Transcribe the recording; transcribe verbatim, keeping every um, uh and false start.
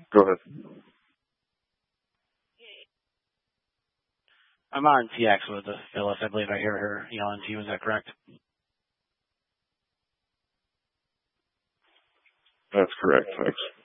Go ahead. I'm on T X with Phyllis. I believe I hear her yelling to you. Is that correct? That's correct. Thanks.